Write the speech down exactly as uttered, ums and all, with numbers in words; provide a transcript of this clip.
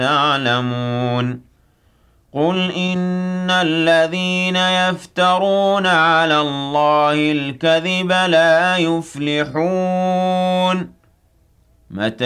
يعلمون قل إن الذين يفترون على الله الكذب لا يفلحون متى